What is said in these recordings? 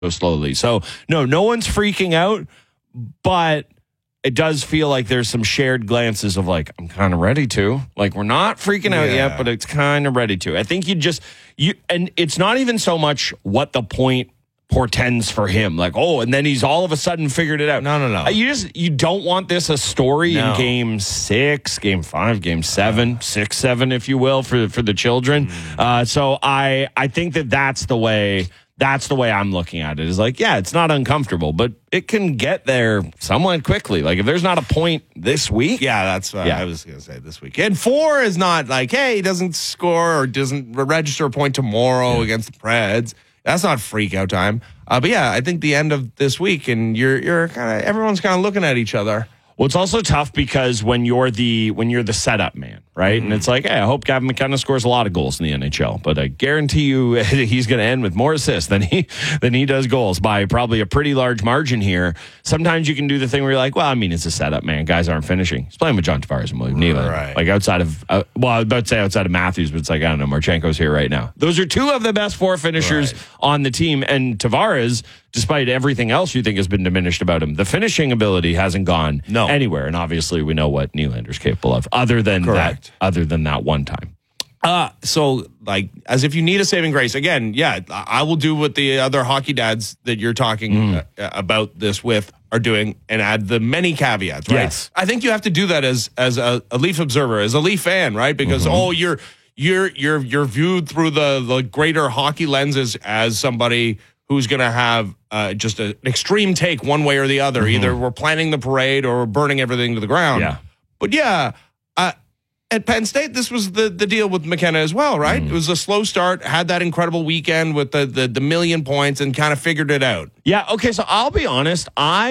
slowly. So, no one's freaking out, but it does feel like there's some shared glances of like, I'm kind of ready to. Like, we're not freaking out yet, but it's kind of ready to. I think and it's not even so much what the point portends for him. Like, and then he's all of a sudden figured it out. No. You don't want this a story in game 6, game 5, game 7, 6, 7, if you will, for the children. So I think that's the way I'm looking at it. Is like, yeah, it's not uncomfortable, but it can get there somewhat quickly. Like, if there's not a point this week. Yeah, that's what I was going to say this week. And 4 is not like, hey, he doesn't score or doesn't register a point tomorrow against the Preds. That's not freak out time. But yeah, I think the end of this week and you're kind of, everyone's kind of looking at each other. Well, it's also tough because when you're the setup man, right? And it's like, hey, I hope Gavin McKenna scores a lot of goals in the NHL, but I guarantee you he's going to end with more assists than he does goals by probably a pretty large margin here. Sometimes you can do the thing where you're like, well, I mean, it's a setup man. Guys aren't finishing. He's playing with John Tavares and William Nylander. Right. Like outside of, I was about to say outside of Matthews, but it's like, I don't know, Marchenko's here right now. Those are 2 of the best 4 finishers on the team. And Tavares, despite everything else you think has been diminished about him, the finishing ability hasn't gone anywhere. And obviously we know what Nylander's capable of other than that one time. So like, as if you need a saving grace again, I will do what the other hockey dads that you're talking about this with are doing and add the many caveats, right? Yes. I think you have to do that as a Leaf observer, as a Leaf fan, right? Because you're viewed through the greater hockey lenses as somebody who's going to have just an extreme take one way or the other. Either we're planning the parade or we're burning everything to the ground. Yeah. But at Penn State, this was the deal with McKenna as well, right? It was a slow start, had that incredible weekend with the million points and kind of figured it out. Yeah, okay, so I'll be honest.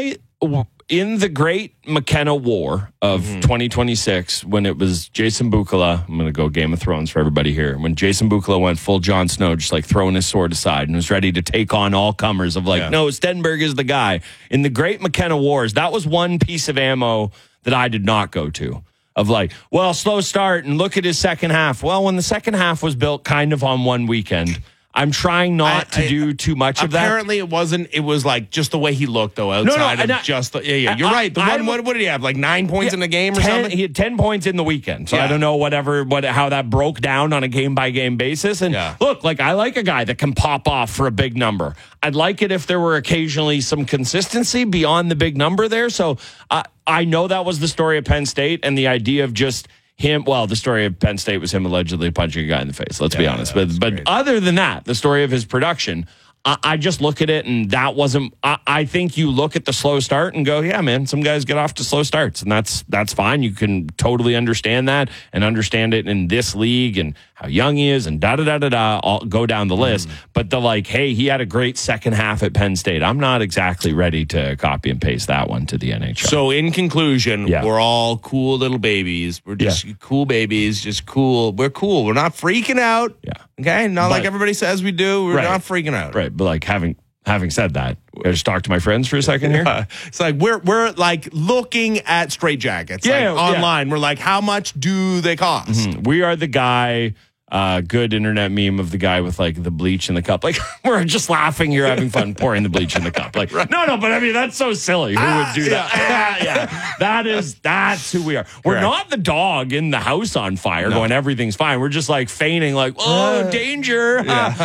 In the great McKenna war of 2026, when it was Jason Bukala, I'm going to go Game of Thrones for everybody here, when Jason Bukala went full Jon Snow, just like throwing his sword aside and was ready to take on all comers of like, no, Stenberg is the guy. In the great McKenna wars, that was one piece of ammo that I did not go to. Of like, well, slow start and look at his second half. Well, when the second half was built kind of on one weekend, I'm trying not to do too much of that. Apparently, it wasn't. It was like just the way he looked, though. Outside of just the you're right. The one, what did he have? Like 9 points in the game or something? He had 10 points in the weekend. So I don't know how that broke down on a game by game basis. And look, like I like a guy that can pop off for a big number. I'd like it if there were occasionally some consistency beyond the big number there. So I know that was the story of Penn State and the idea of just him. Well, the story of Penn State was him allegedly punching a guy in the face. Let's be honest. But other than that, the story of his production, I just look at it and that wasn't. I think you look at the slow start and go, yeah, man, some guys get off to slow starts, and that's fine. You can totally understand that and understand it in this league and how young he is and I'll go down the list. But the like, hey, he had a great second half at Penn State. I'm not exactly ready to copy and paste that one to the NHL. So in conclusion, we're all cool little babies. We're just cool babies, just cool. We're cool. We're not freaking out. Yeah. Okay? Not like everybody says we do. We're not freaking out. Right. But like having said that, I just talk to my friends for a second here. It's like we're like looking at straight jackets online. We're like, how much do they cost? We are the guy, good internet meme of the guy with like the bleach in the cup. Like we're just laughing here, having fun, pouring the bleach in the cup. Like no, but I mean that's so silly. Who would do that? That's who we are. We're not the dog in the house on fire going everything's fine. We're just like feigning like, oh, danger.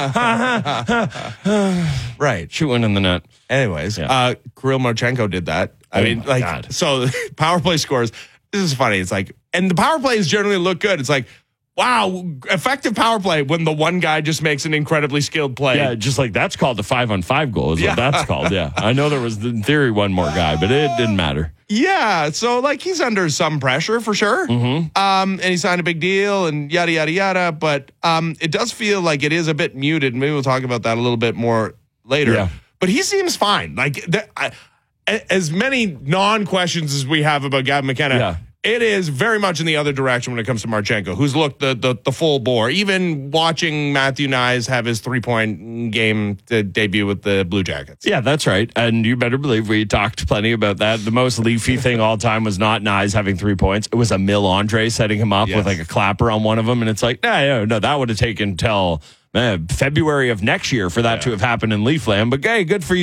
Right. Shooting in the net. Anyways, Kirill Marchenko did that. I mean, like, God. So power play scores. This is funny. It's like, and the power plays generally look good. It's like, wow, effective power play when the one guy just makes an incredibly skilled play. Yeah, just like that's called the 5-on-5 goal is what that's called. Yeah, I know there was in theory one more guy, but it didn't matter. Yeah, so like he's under some pressure for sure. And he signed a big deal and yada, yada, yada. But it does feel like it is a bit muted. Maybe we'll talk about that a little bit more later. Yeah. But he seems fine. Like as many non-questions as we have about Gavin McKenna, it is very much in the other direction when it comes to Marchenko, who's looked the full bore. Even watching Matthew Knies have his 3-point game debut with the Blue Jackets. Yeah, that's right. And you better believe we talked plenty about that. The most Leafy thing all time was not Knies having 3 points. It was Emil Andre setting him up with like a clapper on one of them. And it's like, no, that would have taken till February of next year for that to have happened in Leafland. But hey, good for you.